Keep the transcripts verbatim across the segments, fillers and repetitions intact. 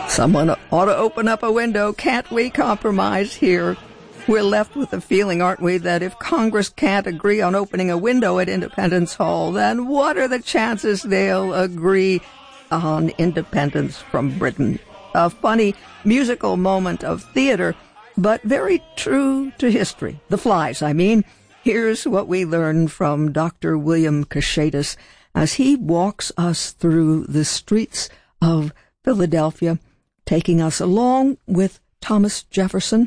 Someone ought to open up a window. Can't we compromise here? We're left with the feeling, aren't we, that if Congress can't agree on opening a window at Independence Hall, then what are the chances they'll agree on independence from Britain? A funny musical moment of theater, but very true to history. The Flies, I mean. Here's what we learn from Doctor William Kashaitis as he walks us through the streets of Philadelphia, taking us along with Thomas Jefferson.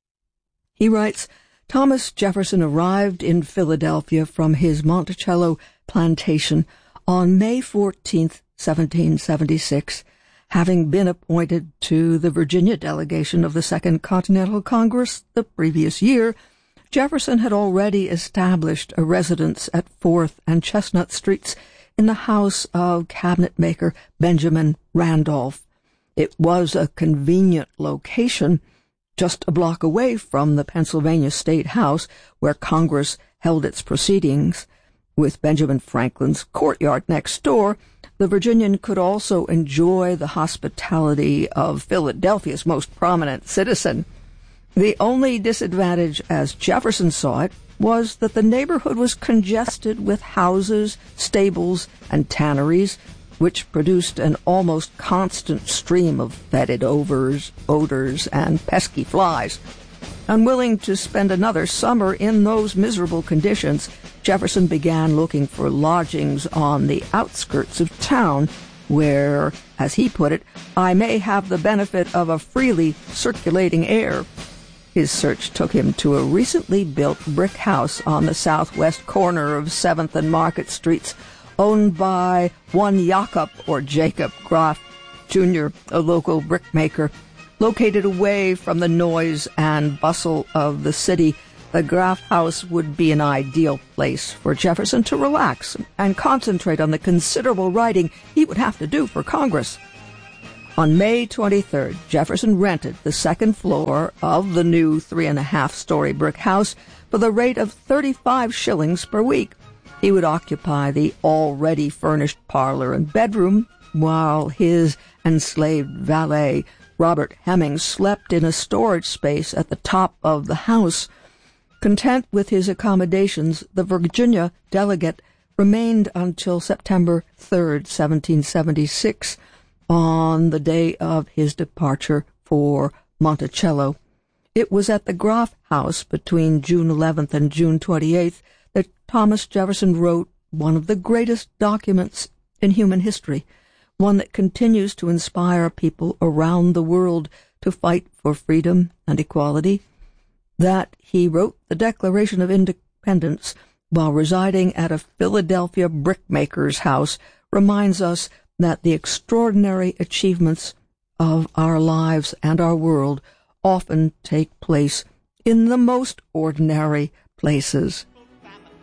He writes, Thomas Jefferson arrived in Philadelphia from his Monticello plantation on May fourteenth, seventeen seventy-six, having been appointed to the Virginia delegation of the Second Continental Congress the previous year. Jefferson had already established a residence at Fourth and Chestnut Streets in the house of cabinet-maker Benjamin Randolph. It was a convenient location, just a block away from the Pennsylvania State House, where Congress held its proceedings. With Benjamin Franklin's courtyard next door, the Virginian could also enjoy the hospitality of Philadelphia's most prominent citizen. The only disadvantage, as Jefferson saw it, was that the neighborhood was congested with houses, stables, and tanneries, which produced an almost constant stream of fetid odors, odors and pesky flies. Unwilling to spend another summer in those miserable conditions, Jefferson began looking for lodgings on the outskirts of town, where, as he put it, I may have the benefit of a freely circulating air. His search took him to a recently built brick house on the southwest corner of seventh and Market Streets, owned by one Jakob or Jacob Graf Junior, a local brickmaker. Located away from the noise and bustle of the city, the Graf house would be an ideal place for Jefferson to relax and concentrate on the considerable writing he would have to do for Congress. On May twenty-third, Jefferson rented the second floor of the new three-and-a-half-story brick house for the rate of thirty-five shillings per week. He would occupy the already furnished parlor and bedroom, while his enslaved valet, Robert Hemmings, slept in a storage space at the top of the house. Content with his accommodations, the Virginia delegate remained until September third, seventeen seventy-six, on the day of his departure for Monticello. It was at the Graf house between June eleventh and June twenty-eighth that Thomas Jefferson wrote one of the greatest documents in human history, one that continues to inspire people around the world to fight for freedom and equality. That he wrote the Declaration of Independence while residing at a Philadelphia brickmaker's house reminds us that the extraordinary achievements of our lives and our world often take place in the most ordinary places.